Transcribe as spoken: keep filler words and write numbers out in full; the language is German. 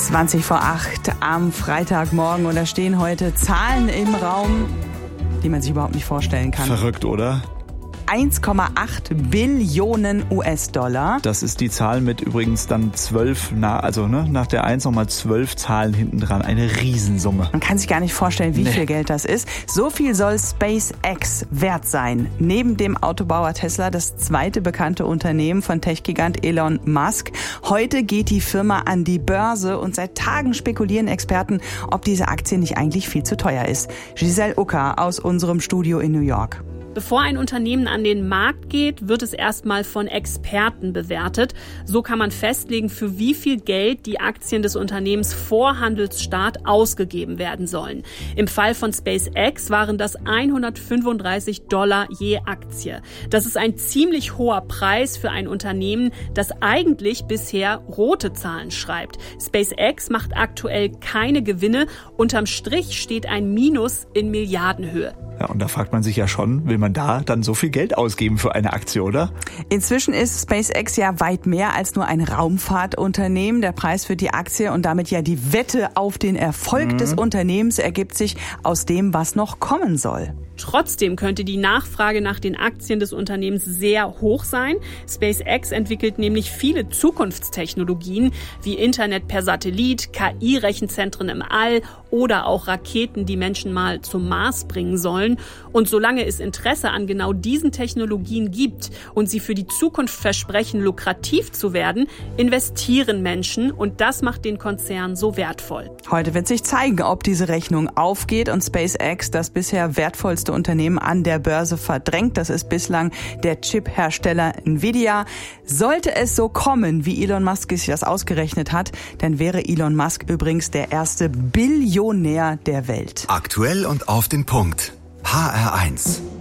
zwanzig vor acht am Freitagmorgen und da stehen heute Zahlen im Raum, die man sich überhaupt nicht vorstellen kann. Verrückt, oder? eins Komma acht Billionen U S-Dollar. Das ist die Zahl mit übrigens dann zwölf, na, also ne, nach der eins nochmal zwölf Zahlen hinten dran. Eine Riesensumme. Man kann sich gar nicht vorstellen, wie nee. viel Geld das ist. So viel soll SpaceX wert sein. Neben dem Autobauer Tesla das zweite bekannte Unternehmen von Tech-Gigant Elon Musk. Heute geht die Firma an die Börse und seit Tagen spekulieren Experten, ob diese Aktie nicht eigentlich viel zu teuer ist. Giselle Ucker aus unserem Studio in New York. Bevor ein Unternehmen an den Markt geht, wird es erstmal von Experten bewertet. So kann man festlegen, für wie viel Geld die Aktien des Unternehmens vor Handelsstart ausgegeben werden sollen. Im Fall von SpaceX waren das hundertfünfunddreißig Dollar je Aktie. Das ist ein ziemlich hoher Preis für ein Unternehmen, das eigentlich bisher rote Zahlen schreibt. SpaceX macht aktuell keine Gewinne. Unterm Strich steht ein Minus in Milliardenhöhe. Ja, und da fragt man sich ja schon, will man da dann so viel Geld ausgeben für eine Aktie, oder? Inzwischen ist SpaceX ja weit mehr als nur ein Raumfahrtunternehmen. Der Preis für die Aktie und damit ja die Wette auf den Erfolg mhm. des Unternehmens ergibt sich aus dem, was noch kommen soll. Trotzdem könnte die Nachfrage nach den Aktien des Unternehmens sehr hoch sein. SpaceX entwickelt nämlich viele Zukunftstechnologien wie Internet per Satellit, K I-Rechenzentren im All oder auch Raketen, die Menschen mal zum Mars bringen sollen. Und solange es Interesse an genau diesen Technologien gibt und sie für die Zukunft versprechen, lukrativ zu werden, investieren Menschen und das macht den Konzern so wertvoll. Heute wird sich zeigen, ob diese Rechnung aufgeht und SpaceX das bisher wertvollste Unternehmen an der Börse verdrängt. Das ist bislang der Chip-Hersteller Nvidia. Sollte es so kommen, wie Elon Musk sich das ausgerechnet hat, dann wäre Elon Musk übrigens der erste Billionär der Welt. Aktuell und auf den Punkt. H R eins.